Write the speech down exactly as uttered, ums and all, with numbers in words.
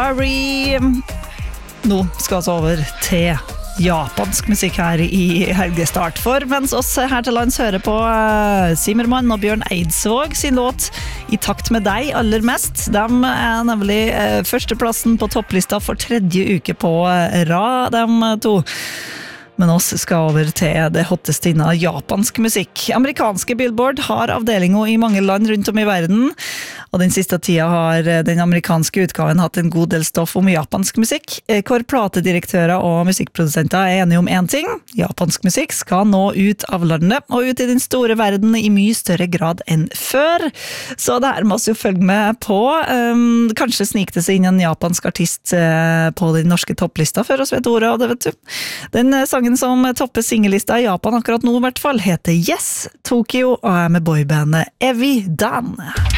Sorry. Nå skal vi over til japansk musikk her i helgestart. For mens oss her til lands hører på Simmermann og Bjørn Eidsvåg sin låt I takt med deg aller mest. De er nemlig førsteplassen på topplista for tredje uke på rad, de to. Men oss skal over til det hotteste innen japansk musikk. Amerikanske Billboard har avdelinger I mange land rundt om I verden, og den siste tida har den amerikanske utgaven hatt en god del stoff om japansk musikk, hvor platedirektører og musikkprodusenter er enige om en ting. Japansk musikk skal nå ut av landet, og ut I den store verden I mye større grad enn før. Så det her må vi jo følge med på. Um, kanskje snik det seg inn en japansk artist uh, på den norske topplista, før oss vet ordet av det, vet du. Den sangen som topper singellista I Japan akkurat nå I hvert fall heter Yes, Tokyo, og er med boybandet Evi Dan.